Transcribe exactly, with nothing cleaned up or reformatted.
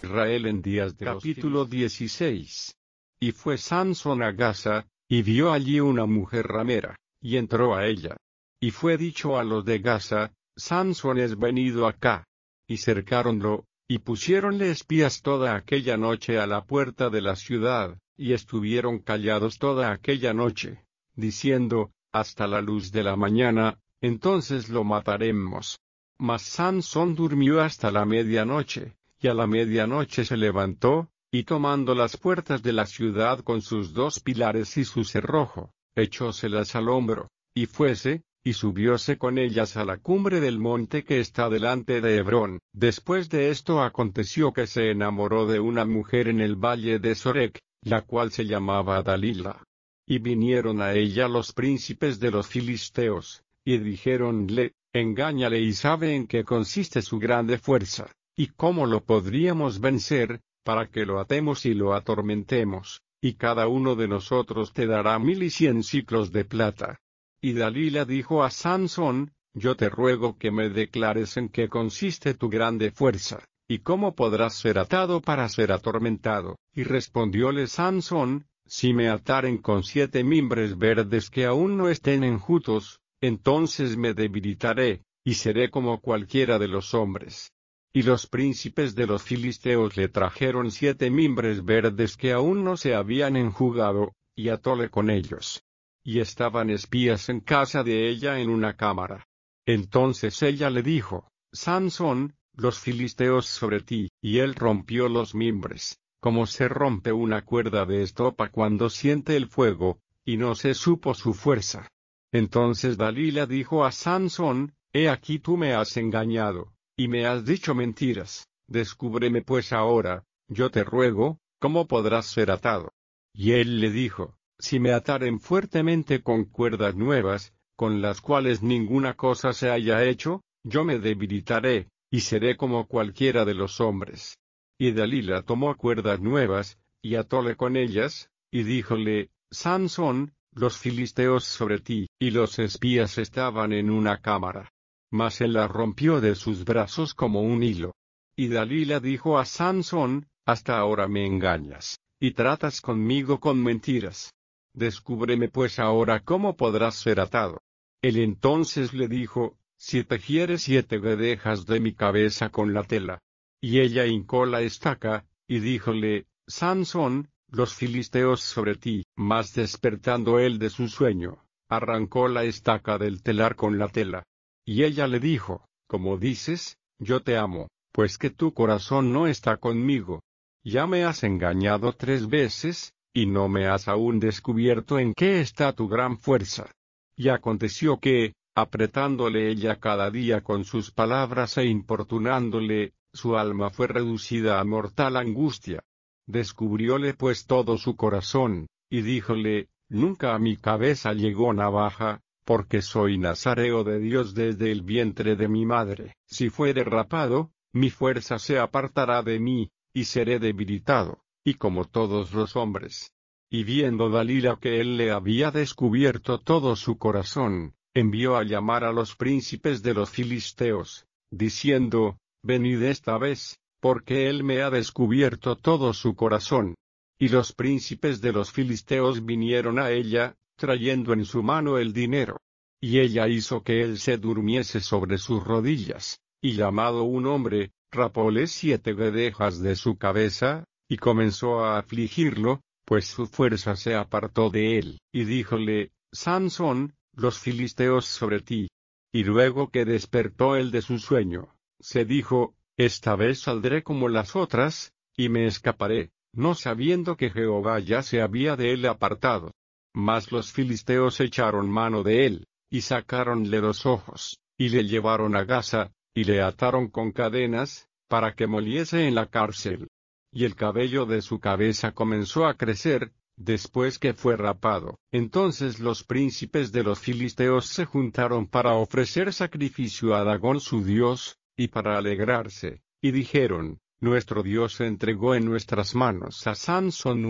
Israel en días de Capítulo dieciséis. Y fue Sansón a Gaza, y vio allí una mujer ramera, y entró a ella. Y fue dicho a los de Gaza, Sansón es venido acá. Y cercáronlo, y pusiéronle espías toda aquella noche a la puerta de la ciudad, y estuvieron callados toda aquella noche, diciendo, hasta la luz de la mañana, entonces lo mataremos. Mas Sansón durmió hasta la medianoche, y a la medianoche se levantó, y tomando las puertas de la ciudad con sus dos pilares y su cerrojo, echóselas al hombro, y fuese, y subióse con ellas a la cumbre del monte que está delante de Hebrón. Después de esto aconteció que se enamoró de una mujer en el valle de Sorek, la cual se llamaba Dalila. Y vinieron a ella los príncipes de los filisteos, y dijéronle, engáñale y sabe en qué consiste su grande fuerza, y cómo lo podríamos vencer, para que lo atemos y lo atormentemos, y cada uno de nosotros te dará mil y cien siclos de plata. Y Dalila dijo a Sansón, yo te ruego que me declares en qué consiste tu grande fuerza, y cómo podrás ser atado para ser atormentado. Y respondióle Sansón, si me ataren con siete mimbres verdes que aún no estén enjutos, entonces me debilitaré, y seré como cualquiera de los hombres. Y los príncipes de los filisteos le trajeron siete mimbres verdes que aún no se habían enjugado, y atóle con ellos. Y estaban espías en casa de ella en una cámara. Entonces ella le dijo, Sansón, los filisteos sobre ti, y él rompió los mimbres, como se rompe una cuerda de estopa cuando siente el fuego, y no se supo su fuerza. Entonces Dalila dijo a Sansón, he aquí tú me has engañado, y me has dicho mentiras, descúbreme pues ahora, yo te ruego, ¿cómo podrás ser atado? Y él le dijo, si me ataren fuertemente con cuerdas nuevas, con las cuales ninguna cosa se haya hecho, yo me debilitaré, y seré como cualquiera de los hombres. Y Dalila tomó cuerdas nuevas, y atóle con ellas, y díjole, Sansón, los filisteos sobre ti, y los espías estaban en una cámara. Mas él la rompió de sus brazos como un hilo. Y Dalila dijo a Sansón, hasta ahora me engañas, y tratas conmigo con mentiras. Descúbreme pues ahora cómo podrás ser atado. Él entonces le dijo, si tejieres siete guedejas de mi cabeza con la tela. Y ella hincó la estaca, y díjole, Sansón, los filisteos sobre ti. Mas despertando él de su sueño, arrancó la estaca del telar con la tela. Y ella le dijo, como dices, yo te amo, pues que tu corazón no está conmigo. Ya me has engañado tres veces, y no me has aún descubierto en qué está tu gran fuerza. Y aconteció que, apretándole ella cada día con sus palabras e importunándole, su alma fue reducida a mortal angustia. Descubrióle pues todo su corazón, y díjole, nunca a mi cabeza llegó navaja, porque soy nazareo de Dios desde el vientre de mi madre. Si fuere rapado, mi fuerza se apartará de mí, y seré debilitado, y como todos los hombres. Y viendo Dalila que él le había descubierto todo su corazón, envió a llamar a los príncipes de los filisteos, diciendo, venid esta vez, porque él me ha descubierto todo su corazón. Y los príncipes de los filisteos vinieron a ella, trayendo en su mano el dinero. Y ella hizo que él se durmiese sobre sus rodillas, y llamado un hombre, rapóle siete guedejas de su cabeza, y comenzó a afligirlo, pues su fuerza se apartó de él, y díjole, Sansón, los filisteos sobre ti. Y luego que despertó él de su sueño, se dijo, esta vez saldré como las otras, y me escaparé, no sabiendo que Jehová ya se había de él apartado. Mas los filisteos echaron mano de él, y sacáronle los ojos, y le llevaron a Gaza, y le ataron con cadenas, para que moliese en la cárcel. Y el cabello de su cabeza comenzó a crecer, después que fue rapado. Entonces los príncipes de los filisteos se juntaron para ofrecer sacrificio a Dagón su dios, y para alegrarse, y dijeron, nuestro Dios entregó en nuestras manos a Sansón